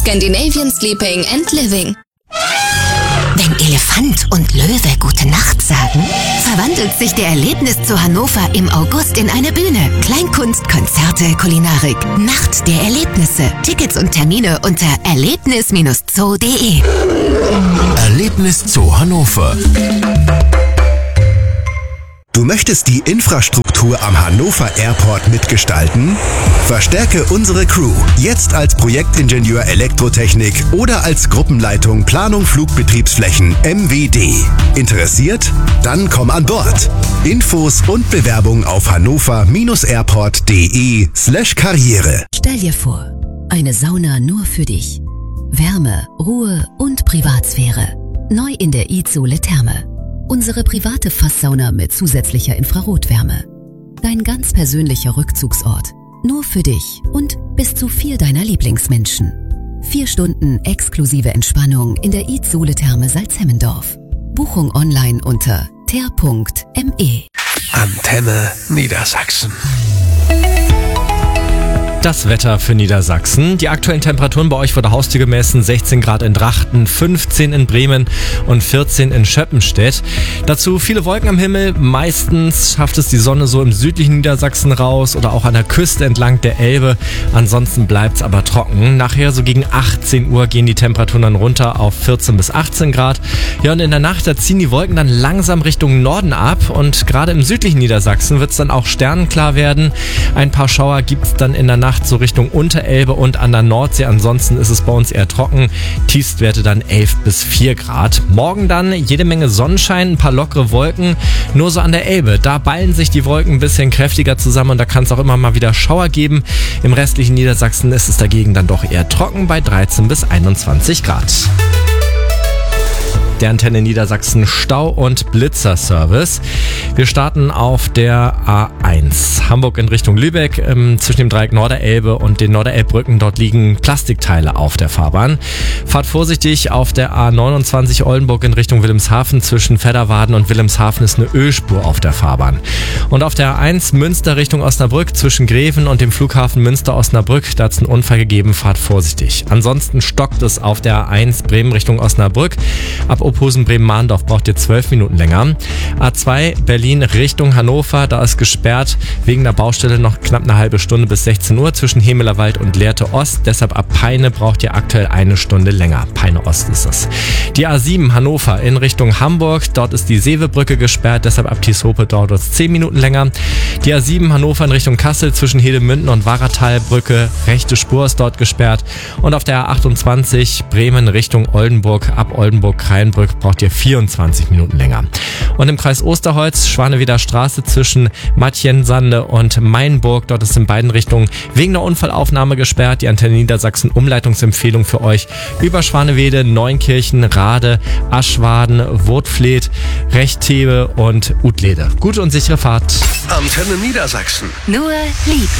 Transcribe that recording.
Scandinavian Sleeping and Living. Wenn Elefant und Löwe Gute Nacht sagen, verwandelt sich der Erlebniszoo Hannover im August in eine Bühne. Kleinkunst, Konzerte, Kulinarik. Nacht der Erlebnisse. Tickets und Termine unter erlebnis-zoo.de. Erlebniszoo Hannover. Du möchtest die Infrastruktur am Hannover Airport mitgestalten? Verstärke unsere Crew jetzt als Projektingenieur Elektrotechnik oder als Gruppenleitung Planung Flugbetriebsflächen MWD. Interessiert? Dann komm an Bord. Infos und Bewerbung auf hannover-airport.de/Karriere. Stell dir vor, eine Sauna nur für dich. Wärme, Ruhe und Privatsphäre. Neu in der iZoo Le Therme. Unsere private Fasssauna mit zusätzlicher Infrarotwärme. Dein ganz persönlicher Rückzugsort. Nur für dich und bis zu 4 deiner Lieblingsmenschen. 4 Stunden exklusive Entspannung in der iZoo Le Therme Salzhemmendorf. Buchung online unter ter.me. Antenne Niedersachsen. Das Wetter für Niedersachsen. Die aktuellen Temperaturen bei euch vor der Haustür gemessen: 16 Grad in Drachten, 15 in Bremen und 14 in Schöppenstedt. Dazu viele Wolken am Himmel. Meistens schafft es die Sonne so im südlichen Niedersachsen raus oder auch an der Küste entlang der Elbe. Ansonsten bleibt es aber trocken. Nachher so gegen 18 Uhr gehen die Temperaturen dann runter auf 14 bis 18 Grad. Ja, und in der Nacht, da ziehen die Wolken dann langsam Richtung Norden ab. Und gerade im südlichen Niedersachsen wird es dann auch sternenklar werden. Ein paar Schauer gibt es dann in der Nacht so Richtung Unterelbe und an der Nordsee. Ansonsten ist es bei uns eher trocken. Tiefstwerte dann 11 bis 4 Grad. Morgen dann jede Menge Sonnenschein, ein paar lockere Wolken. Nur so an der Elbe. Da ballen sich die Wolken ein bisschen kräftiger zusammen und da kann es auch immer mal wieder Schauer geben. Im restlichen Niedersachsen ist es dagegen dann doch eher trocken bei 13 bis 21 Grad. Der Antenne Niedersachsen Stau- und Blitzerservice. Wir starten auf der A1. Hamburg in Richtung Lübeck. Zwischen dem Dreieck Norderelbe und den Norderelbbrücken. Dort liegen Plastikteile auf der Fahrbahn. Fahrt vorsichtig auf der A29 Oldenburg in Richtung Wilhelmshaven. Zwischen Fedderwaden und Wilhelmshaven ist eine Ölspur auf der Fahrbahn. Und auf der A1 Münster Richtung Osnabrück. Zwischen Greven und dem Flughafen Münster-Osnabrück. Da hat es einen Unfall gegeben. Fahrt vorsichtig. Ansonsten stockt es auf der A1 Bremen Richtung Osnabrück. Ab Ophusen Bremen-Mahndorf braucht ihr 12 Minuten länger. A2 Berlin Richtung Hannover, da ist gesperrt wegen der Baustelle noch knapp eine halbe Stunde bis 16 Uhr zwischen Hemelerwald und Lehrte Ost. Deshalb ab Peine braucht ihr aktuell eine Stunde länger. Peine Ost ist es. Die A7 Hannover in Richtung Hamburg, dort ist die Seevebrücke gesperrt, deshalb ab Tieshope dauert es 10 Minuten länger. Die A7 Hannover in Richtung Kassel zwischen Hedemünden und Wahratalbrücke, rechte Spur ist dort gesperrt. Und auf der A28 Bremen Richtung Oldenburg, ab Oldenburg-Kreinbrück braucht ihr 24 Minuten länger. Und im Kreis Osterholz, Schwaneweder Straße zwischen Matjensande und Mainburg, dort ist in beiden Richtungen wegen der Unfallaufnahme gesperrt. Die Antenne Niedersachsen Umleitungsempfehlung für euch über Schwanewede, Neunkirchen, Rade, Aschwaden, Wurtfleet, Rechthebe und Utlede. Gute und sichere Fahrt. Antenne Niedersachsen. Nur lieb.